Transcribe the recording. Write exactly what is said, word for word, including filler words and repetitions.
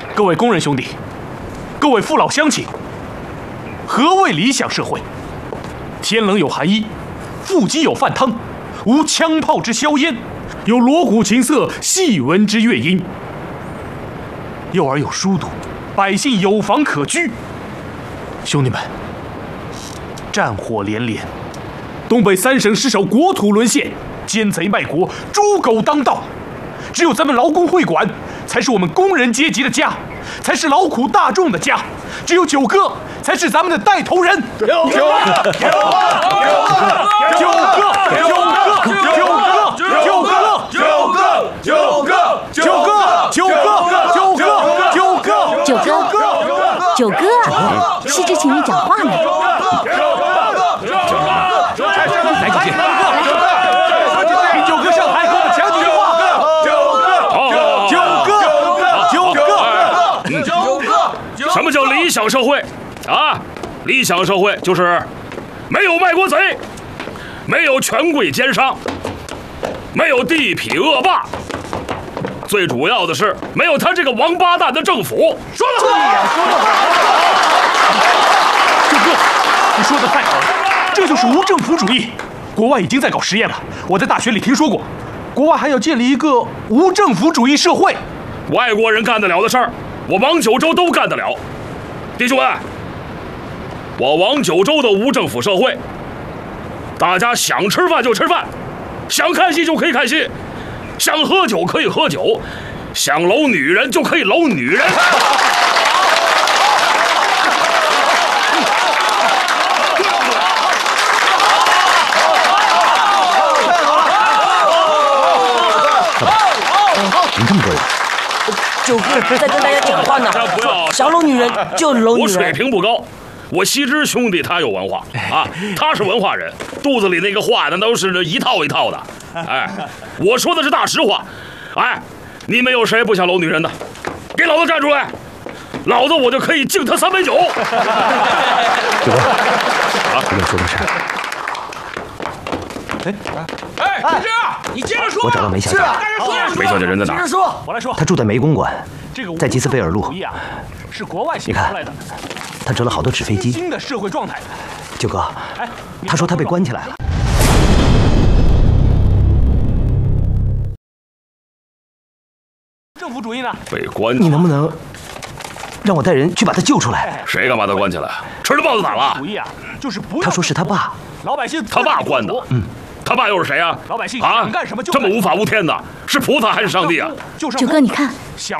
各位工人兄弟，各位父老乡亲，何谓理想社会？天冷有寒衣，腹肌有饭汤，无枪炮之硝烟，有锣鼓琴瑟戏文之乐音。幼儿有书读，百姓有房可居。兄弟们，战火连连，东北三省失守，国土沦陷，奸贼卖国，猪狗当道。只有咱们劳工会馆，才是我们工人阶级的家，才是劳苦大众的家。只有九哥，才是咱们的带头人。九哥，九哥，九哥，九哥，九哥，九哥，九哥，九哥，九哥，九哥，九哥，九哥，九哥， 九哥，九哥，是只请你讲话呢。 来，高进，请九哥上台给我们讲几句话。 什么叫理想社会啊？理想社会就是没有卖国贼，没有权贵奸商，没有地痞恶霸，最主要的是没有他这个王八蛋的政府。说得好，说得好。九哥，你说的太好了，这就是无政府主义。国外已经在搞实验了，我在大学里听说过，国外还要建立一个无政府主义社会。 外国人干得了的事儿，我王九州都干得了。弟兄们，我王九州的无政府社会，大家想吃饭就吃饭，想看戏就可以看戏，想喝酒可以喝酒，想搂女人就可以搂女人。 您这么多人。 九哥在跟大家讲话呢， 不要想搂女人就搂女人。 我水平不高，我西之兄弟他有文化啊，他是文化人，肚子里那个话那都是一套一套的。哎，我说的是大实话。哎，你们有谁不想搂女人的？给老子站出来，老子我就可以敬他三杯酒。 九哥，啊，我跟你说个事儿。 哎，哎，律师，你接着说。 我找到梅小姐。 梅小姐人在哪？ 接着说。 我来说。 她住在梅公馆，在吉斯菲尔路。 是国外你看，她折了好多纸飞机。 新的社会状态。 九哥，她说她被关起来了。 政府主义呢？ 被关？ 你能不能让我带人去把她救出来？ 谁敢把她关起来？吃了豹子胆了？ 主义啊，就是不。 他说是他爸。 老百姓。 他爸关的。嗯。他爸又是谁啊？ 老百姓啊， 想干什么就这么无法无天的，是菩萨还是上帝啊？ 九哥，你看，